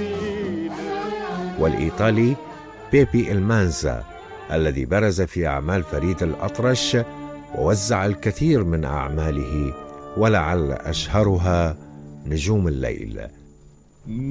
والإيطالي بيبي المانزا الذي برز في أعمال فريد الأطرش ووزع الكثير من أعماله، ولعل أشهرها نجوم الليل.